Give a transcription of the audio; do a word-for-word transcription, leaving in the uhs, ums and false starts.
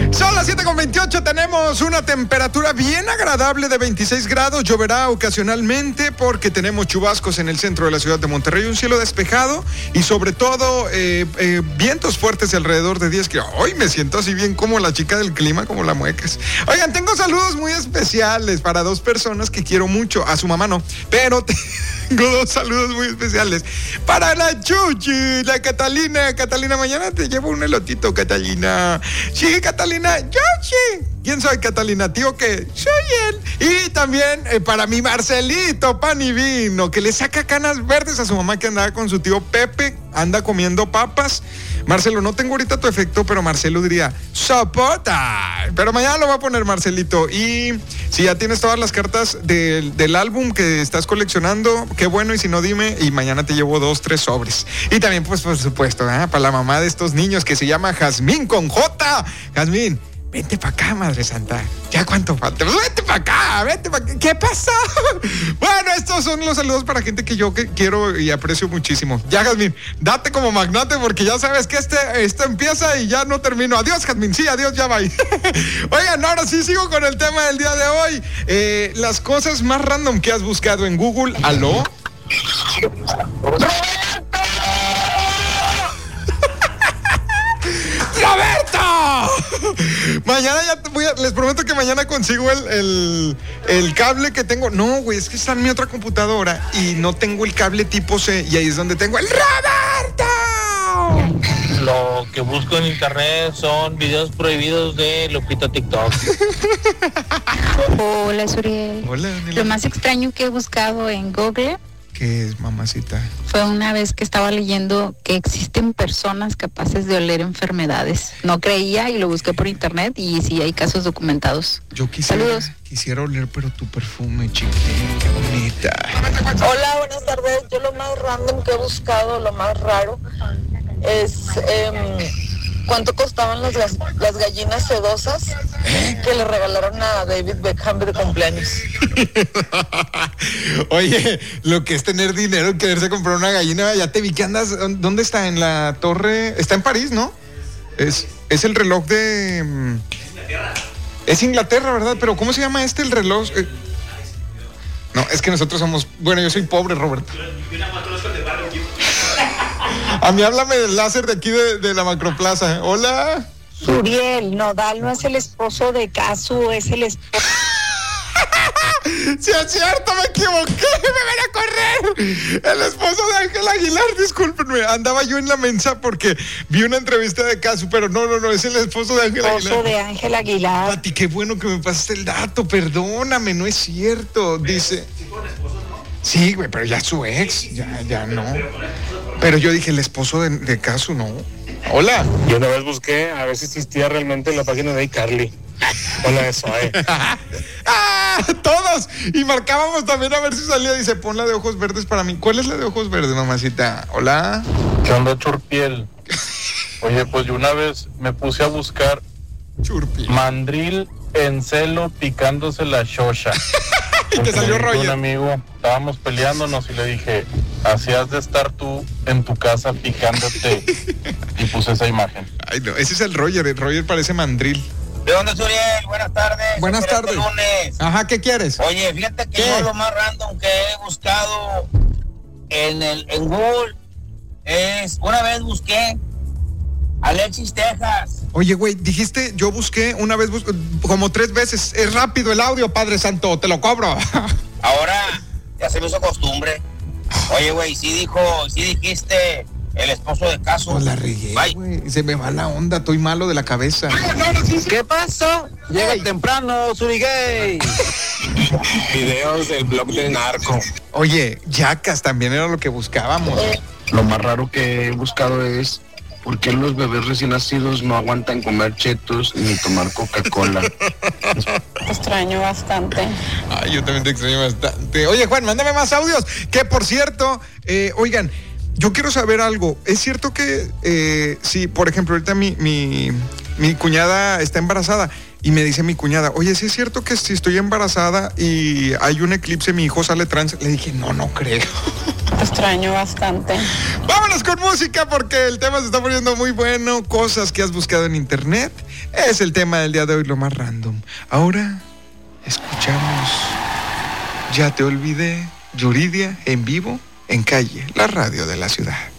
Son las siete con veintiocho, tenemos una temperatura bien agradable de veintiséis grados, lloverá ocasionalmente porque tenemos chubascos en el centro de la ciudad de Monterrey, un cielo despejado y sobre todo eh, eh, vientos fuertes alrededor de diez kilómetros. Hoy me siento así bien como la chica del clima, como la muecas. Oigan, tengo saludos muy especiales para dos personas que quiero mucho, a su mamá no, pero tengo dos saludos muy especiales para la Chuchi, la Catalina. Catalina, mañana te llevo un elotito, Catalina. Sí, Catalina, yo sí. ¿Quién soy, Catalina? ¿Tío qué? Soy él. Y también eh, para mi Marcelito, pan y vino, que le saca canas verdes a su mamá que andaba con su tío Pepe, anda comiendo papas. Marcelo, no tengo ahorita tu efecto, pero Marcelo diría, ¡sopota! Pero mañana lo va a poner Marcelito. Y si ya tienes todas las cartas del, del álbum que estás coleccionando, qué bueno, y si no, dime, y mañana te llevo dos, tres sobres. Y también, pues, por supuesto, ¿eh? Para la mamá de estos niños que se llama Jazmín con J. Jazmín, vente para acá, Madre Santa. ¿Ya cuánto falta? Vente para acá, vente para acá. ¿Qué pasó? Bueno, estos son los saludos para gente que yo que quiero y aprecio muchísimo. Ya, Jazmín, date como magnate porque ya sabes que este, este empieza y ya no termino. Adiós, Jazmín. Sí, adiós, ya va. Oigan, ahora sí sigo con el tema del día de hoy. Eh, las cosas más random que has buscado en Google. ¿Aló? ¡Roberto! Mañana ya te voy a, les prometo que mañana consigo el, el, el cable que tengo. No, güey, es que está en mi otra computadora y no tengo el cable tipo C y ahí es donde tengo el Roberto. Lo que busco en internet son videos prohibidos de Lupita TikTok. Hola, Suriel. Hola, Daniela. Lo más extraño que he buscado en Google. ¿Qué es, mamacita? Fue una vez que estaba leyendo que existen personas capaces de oler enfermedades. No creía y lo busqué por internet y sí hay casos documentados. Yo quisiera, Saludos. quisiera oler, pero tu perfume, chiquín, qué bonita. Hola, buenas tardes. Yo lo más random que he buscado, lo más raro, es eh, cuánto costaban las, las gallinas sedosas que le regalaron a David Beckham de cumpleaños. Oye, lo que es tener dinero, quererse comprar una gallina, ya te vi que andas, ¿dónde está? En la torre, está en París, ¿no? Es, es el reloj de... Inglaterra. Es Inglaterra, ¿verdad? Pero ¿cómo se llama este el reloj? Eh, no, es que nosotros somos, bueno, yo soy pobre, Roberto. A mí háblame del láser de aquí de, de la Macroplaza. Hola. Suriel, Nodal no es el esposo de Casu, es el esposo. Sí, es cierto, me equivoqué, me van a correr. El esposo de Ángel Aguilar, discúlpenme, andaba yo en la mensa porque vi una entrevista de Casu, pero no, no, no, es el esposo de Ángel Aguilar. Esposo de Ángel Aguilar. Pati, qué bueno que me pasaste el dato, perdóname, no es cierto, dice. Sí, güey, pero ya su ex, ya, ya no. Pero yo dije, el esposo de, de Casu, no. Hola. Yo una vez busqué a ver si existía realmente la página de iCarly. Hola, eso, eh. ¡Ah! Todos. Y marcábamos también a ver si salía. Dice, pon la de ojos verdes para mí. ¿Cuál es la de ojos verdes, mamacita? Hola. ¿Qué onda, Churpiel? Oye, pues yo una vez me puse a buscar Churpiel. mandril en celo picándose la xoxa. Y te salió Roger. Un amigo, estábamos peleándonos y le dije, así has de estar tú en tu casa picándote. Y puse esa imagen. Ay, no, ese es el Roger. El Roger parece mandril. ¿De dónde, Suriel? Buenas tardes. Buenas tardes. Lunes. Ajá, ¿qué quieres? Oye, fíjate que ¿Qué? yo lo más random que he buscado en el en Google es, una vez busqué Alexis, Texas. Oye, güey, dijiste, yo busqué una vez, bus- como tres veces. Es rápido el audio, Padre Santo, te lo cobro. Ahora ya se me hizo costumbre. Oye, güey, sí dijo, sí dijiste el esposo de Casu. No la regué, güey. Se me va la onda, estoy malo de la cabeza. ¿Qué pasó? Llega temprano, Surigay. Videos del blog de Narco. Oye, Yacas también era lo que buscábamos. Lo más raro que he buscado es ¿por qué los bebés recién nacidos no aguantan comer chetos ni tomar Coca-Cola? Te extraño bastante. Ay, yo también te extraño bastante. Oye, Juan, mándame más audios. Que por cierto, eh, oigan, yo quiero saber algo. ¿Es cierto que eh, si, por ejemplo, ahorita mi, mi, mi cuñada está embarazada y me dice mi cuñada, oye, ¿sí es cierto que si estoy embarazada y hay un eclipse, mi hijo sale trans? Le dije, no, no creo. Te extraño bastante. Vámonos con música porque el tema se está poniendo muy bueno. Cosas que has buscado en internet. Es el tema del día de hoy, lo más random. Ahora escuchamos Ya te olvidé, Yuridia, en vivo, en Calle, la radio de la ciudad.